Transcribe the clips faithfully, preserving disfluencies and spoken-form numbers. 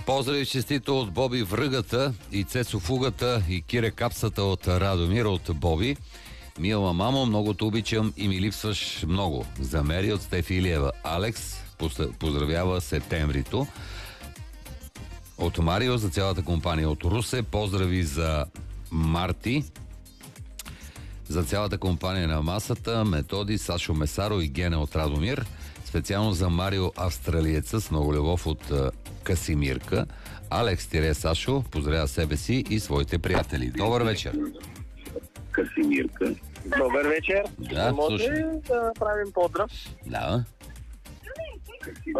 Поздрави честито от Боби Връгата и Цецо Фугата и Кире Капсата от Радомир от Боби. Мила мамо, много те обичам и ми липсваш много. Замери от Стефи Илиева. Алекс поздравява септемврито. От Марио за цялата компания от Русе. Поздрави за Марти. За цялата компания на масата. Методи, Сашо Месаро и Гене от Радомир. Специално за Марио Австралиеца с много любов от Касимирка. Алекс тире Сашо поздравява себе си и своите приятели. Добър вечер. Касимирка. Добър вечер. Да, може слушай. да направим поздрав? Да. А,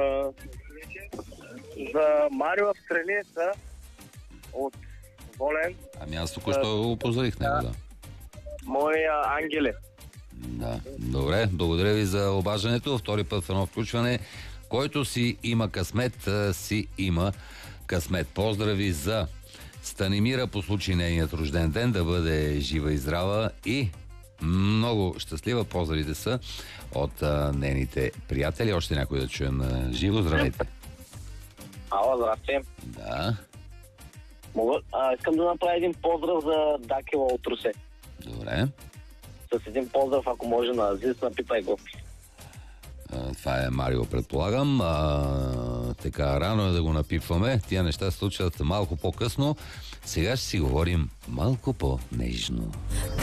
за Марио Австралиеца от Волен. Ами аз току-що го поздравих него, да. Моя ангеле. Да, добре. Благодаря ви за обаждането. Втори път в едно включване. Който си има късмет, си има късмет. Поздрави за Станимира по случай нейният рожден ден, да бъде жива и здрава и много щастлива. Поздравите са от а, нейните приятели. Още някой да чуем а, живо. Здравейте. Ало, здрасти. Да. Мога, а, искам да направя един поздрав за Дакела от Русе. Добре. С един поздрав, ако може, на Азис, напипай го. А, това е Марио, предполагам. А, така, рано е да го напипваме. Тия неща се случват малко по-късно. Сега ще си говорим малко по-нежно.